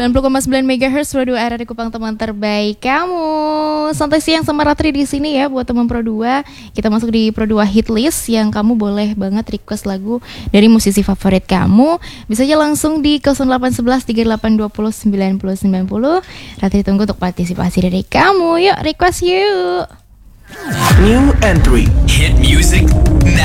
90,9 MHz Pro 2 RRI Kupang, teman terbaik kamu. Santai siang sama Ratri di sini ya buat teman Pro 2. Kita masuk di Pro 2 hit list yang kamu boleh banget request lagu dari musisi favorit kamu. Bisa aja langsung di 0811 3820 9090. Ratri tunggu untuk partisipasi dari kamu. Yuk request yuk. New entry. Hit music.